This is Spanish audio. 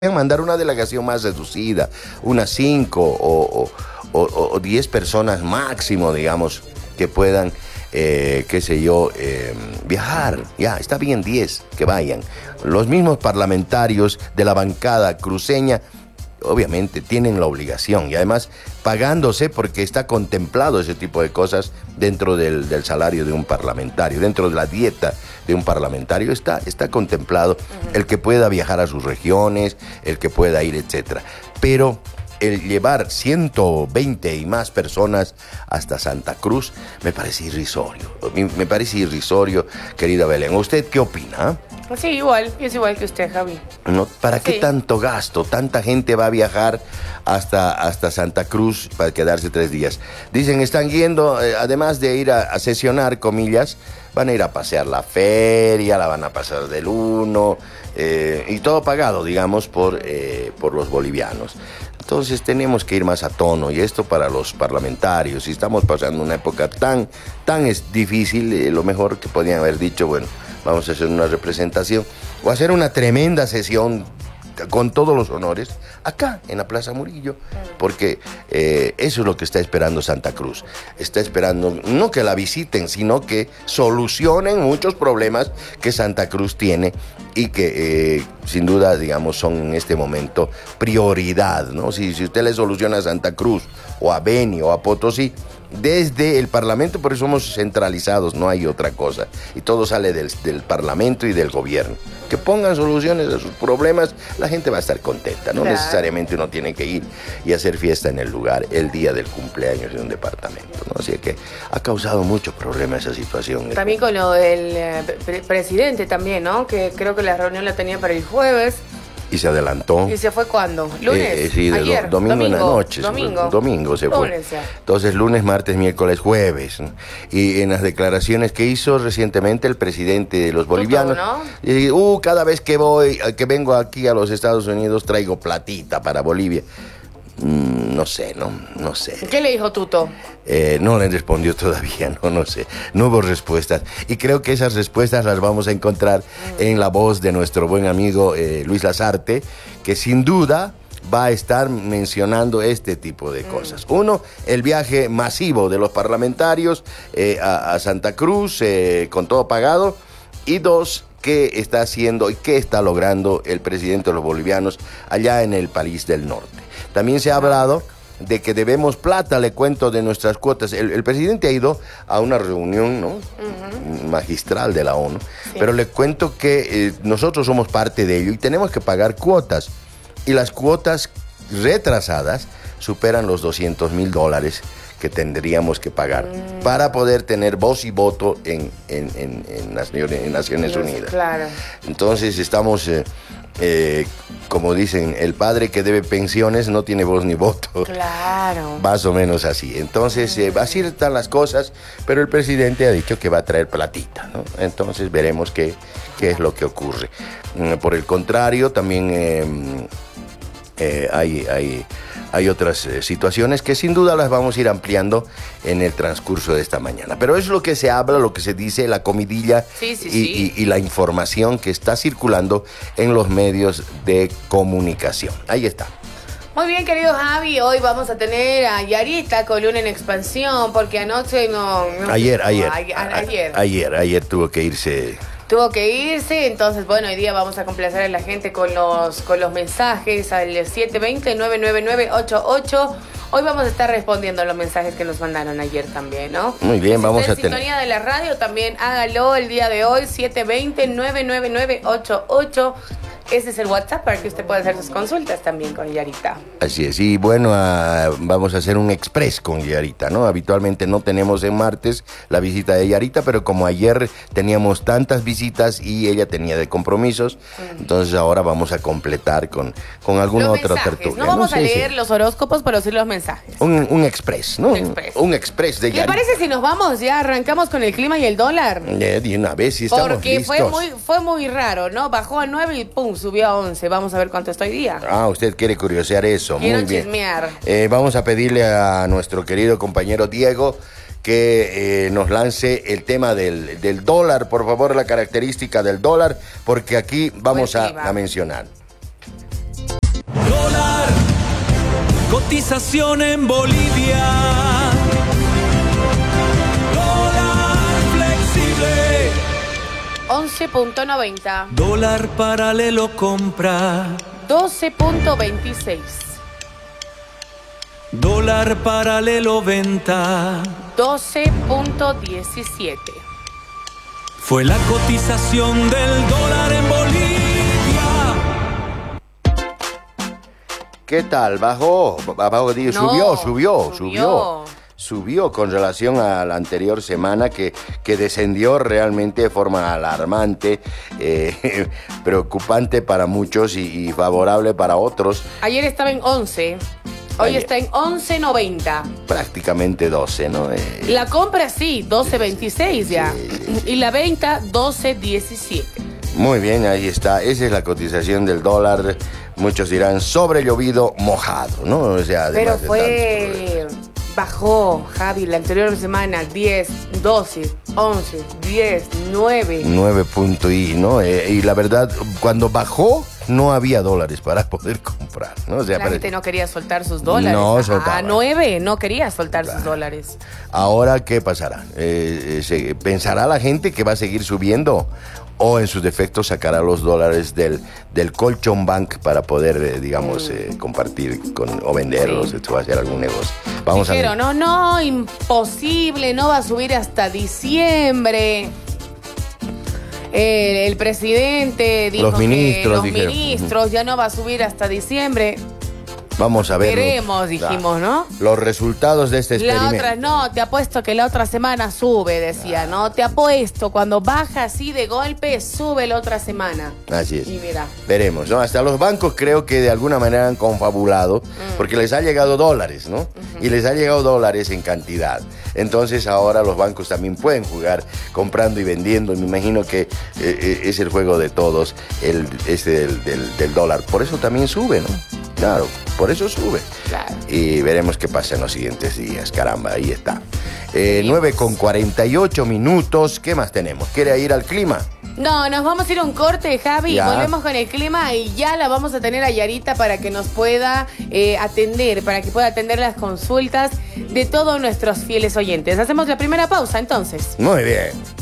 mandar una delegación más reducida, unas 5 o 10 personas máximo, digamos, que puedan, viajar. Ya, está bien 10 que vayan. Los mismos parlamentarios de la bancada cruceña, obviamente, tienen la obligación y además pagándose porque está contemplado ese tipo de cosas dentro del salario de un parlamentario, dentro de la dieta de un parlamentario está contemplado el que pueda viajar a sus regiones, el que pueda ir, etcétera. Pero el llevar 120 y más personas hasta Santa Cruz me parece irrisorio. Me parece irrisorio, querida Belén. ¿Usted qué opina? Sí, igual, es igual que usted, Javi. ¿No? ¿Para qué tanto gasto? Tanta gente va a viajar hasta Santa Cruz para quedarse 3 días. Dicen, están yendo, además de ir a sesionar, comillas, van a ir a pasear la feria, la van a pasar del 1, y todo pagado, digamos, por los bolivianos. Entonces tenemos que ir más a tono, y esto para los parlamentarios. Si estamos pasando una época tan es difícil, lo mejor que podían haber dicho, bueno, vamos a hacer una representación o hacer una tremenda sesión con todos los honores acá en la Plaza Murillo, porque eso es lo que está esperando Santa Cruz. Está esperando no que la visiten, sino que solucionen muchos problemas que Santa Cruz tiene y que sin duda, digamos, son en este momento prioridad, ¿no? Si usted le soluciona a Santa Cruz o a Beni o a Potosí desde el Parlamento, por eso somos centralizados, no hay otra cosa, y todo sale del Parlamento y del gobierno. Que pongan soluciones a sus problemas, la gente va a estar contenta. No necesariamente uno tiene que ir y hacer fiesta en el lugar el día del cumpleaños de un departamento, ¿no? Así que ha causado mucho problema esa situación. También con lo del presidente también, ¿no? Que creo que la reunión la tenía para el jueves. Y se adelantó. ¿Y se fue cuándo? ¿Lunes? Sí, ayer, domingo en la noche. Domingo se fue. Entonces, lunes, martes, miércoles, jueves. Y en las declaraciones que hizo recientemente el presidente de los bolivianos, ¿no? Cada vez que vengo aquí a los Estados Unidos traigo platita para Bolivia. No sé. ¿Qué le dijo Tuto? No le respondió todavía, no sé. No hubo respuestas. Y creo que esas respuestas las vamos a encontrar en la voz de nuestro buen amigo Luis Lazarte, que sin duda va a estar mencionando este tipo de cosas. Uno, el viaje masivo de los parlamentarios a Santa Cruz, con todo pagado. Y dos, qué está haciendo y qué está logrando el presidente de los bolivianos allá en el país del norte. También se ha hablado de que debemos plata, le cuento, de nuestras cuotas. El presidente ha ido a una reunión, ¿no? Magistral de la ONU, sí. Pero le cuento que nosotros somos parte de ello y tenemos que pagar cuotas. Y las cuotas retrasadas superan los $200,000 que tendríamos que pagar para poder tener voz y voto en Naciones Unidas. Claro. Entonces estamos, como dicen, el padre que debe pensiones no tiene voz ni voto. Claro. Más o menos así. Entonces, así están las cosas, pero el presidente ha dicho que va a traer platita, ¿no? Entonces veremos qué es lo que ocurre. Por el contrario, también hay otras situaciones que sin duda las vamos a ir ampliando en el transcurso de esta mañana. Pero es lo que se habla, lo que se dice, la comidilla y la información que está circulando en los medios de comunicación. Ahí está. Muy bien, querido Javi, hoy vamos a tener a Yarita Coluna en expansión, porque anoche Ayer tuvo que irse. Entonces, bueno, hoy día vamos a complacer a la gente con los mensajes al 720-999-88. Hoy vamos a estar respondiendo a los mensajes que nos mandaron ayer también, ¿no? Muy bien, vamos a tener. Sintonía de la radio, también hágalo el día de hoy, 720-999-88. Ese es el WhatsApp para que usted pueda hacer sus consultas también con Yarita. Así es, y bueno, vamos a hacer un express con Yarita, ¿no? Habitualmente no tenemos en martes la visita de Yarita, pero como ayer teníamos tantas visitas y ella tenía de compromisos, entonces ahora vamos a completar con alguna otra tertulia. No vamos a leer los horóscopos, pero sí los mensajes. Un express, ¿no? Un express de Yarita. ¿Le parece si nos vamos? Ya arrancamos con el clima y el dólar. De una vez, si estamos listos. Porque fue muy raro, ¿no? Bajó a 9 y pum, subió a 11. Vamos a ver cuánto está hoy día. Usted quiere curiosear eso. Quiero muy bien. Chismear. Vamos a pedirle a nuestro querido compañero Diego que nos lance el tema del dólar, por favor, la característica del dólar, porque aquí vamos a mencionar. cotización en Bolivia. Dólar flexible. 11.90. Dólar paralelo compra. 12.26. Dólar paralelo venta. 12.17. Fue la cotización del dólar en Bolivia. ¿Qué tal? Bajó, digo, No, subió con relación a la anterior semana que descendió realmente de forma alarmante, preocupante para muchos y favorable para otros. Ayer estaba en 11. Hoy Ayer. está en 11.90. Prácticamente 12, ¿no? La compra sí, 12.26 ya. Y la venta, 12.17. Muy bien, ahí está. Esa es la cotización del dólar. Muchos dirán sobre llovido mojado, ¿no? O sea, Pero además de fue... Bajó, Javi, la anterior semana, 10, 12, 11, 10, 9. 9 punto y, ¿no? Y la verdad, cuando bajó, no había dólares para poder comprar, ¿no? O sea, La gente no quería soltar sus dólares. No soltaba. A 9 no quería soltar sus dólares. Ahora, ¿qué pasará? ¿Pensará la gente que va a seguir subiendo? ¿O en sus defectos sacará los dólares del colchón bank para poder, compartir o venderlos? Sí. Esto va a ser algún negocio. Vamos Dijeron, a ver. no, imposible, no va a subir hasta diciembre. El presidente dijo Los ministros que los dijeron. ministros ya no va a subir hasta diciembre. Vamos a ver. Veremos, dijimos, ¿no? Los resultados de este La experimento. otra, no, te apuesto que la otra semana sube, decía, ¿no? Te apuesto, cuando baja así de golpe, sube la otra semana. Así es. Y mira. Veremos, ¿no? Hasta los bancos creo que de alguna manera han confabulado, porque les ha llegado dólares, ¿no? Y les ha llegado dólares en cantidad. Entonces ahora los bancos también pueden jugar comprando y vendiendo. Me imagino que es el juego de todos, del dólar. Por eso también sube, ¿no? Claro, por eso sube. Claro. Y veremos qué pasa en los siguientes días. Caramba, ahí está. 9:48. ¿Qué más tenemos? ¿Quiere ir al clima? No, nos vamos a ir a un corte, Javi. Ya. Volvemos con el clima y ya la vamos a tener a Yarita para que nos pueda atender, para que pueda atender las consultas de todos nuestros fieles oyentes. Hacemos la primera pausa, entonces. Muy bien.